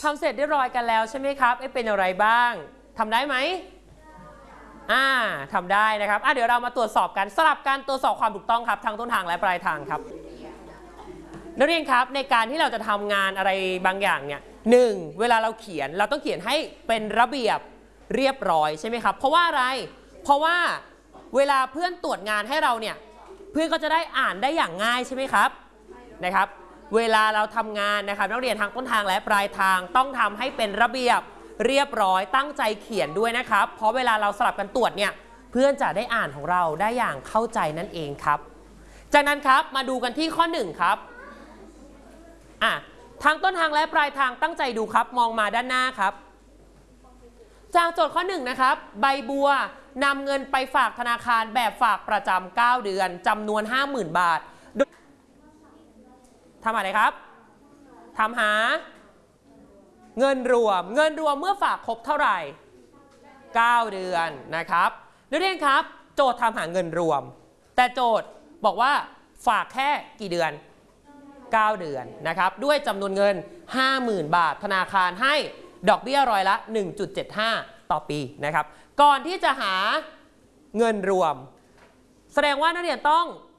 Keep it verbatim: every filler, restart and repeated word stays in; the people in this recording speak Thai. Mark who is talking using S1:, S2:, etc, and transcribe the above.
S1: ทำเสร็จเรียบร้อยกันแล้วใช่ไหมครับเอ๊ะเป็นอะไรบ้างทำได้ไหมอ่าทำได้นะครับอ่ะเดี๋ยวเรามาตรวจสอบกันสลับการตรวจสอบความถูกต้องครับทั้งต้นทางและปลายทางครับนักเรียนครับในการที่เราจะทำงานอะไรบางอย่างเนี่ยหนึ่งเวลาเราเขียนเราต้องเขียนให้เป็นระเบียบเรียบร้อยใช่ไหมครับเพราะว่าอะไรเพราะว่าเวลาเพื่อนตรวจงานให้เราเนี่ยเพื่อนก็จะได้อ่านได้อย่างง่ายใช่ไหมครับนะครับเวลาเราทำงานนะครับนักเรียนทางต้นทางและปลายทางต้องทำให้เป็นระเบียบเรียบร้อยตั้งใจเขียนด้วยนะครับเพราะเวลาเราสลับกันตรวจเนี่ยเพื่อนจะได้อ่านของเราได้อย่างเข้าใจนั่นเองครับจากนั้นครับมาดูกันที่ข้อหนึ่งครับอ่ะทางต้นทางและปลายทางตั้งใจดูครับมองมาด้านหน้าครับจากโจทย์ข้อหนึ่งนะครับใบบัวนำเงินไปฝากธนาคารแบบฝากประจำเก้าเดือนจำนวน ห้าหมื่น บาททำอะไรครับทำหาเงินรวมเงินรวมเมื่อฝากครบเท่าไหร่เก้าเดือนนะครับนักเรียนครับโจทย์ทำหาเงินรวมแต่โจทย์บอกว่าฝากแค่กี่เดือนเก้าเดือนนะครับด้วยจำนวนเงิน ห้าหมื่น บาทธนาคารให้ดอกเบี้ยร้อยละ หนึ่งจุดเจ็ดห้า ต่อปีนะครับก่อนที่จะหาเงินรวมแสดงว่านักเรียนต้อง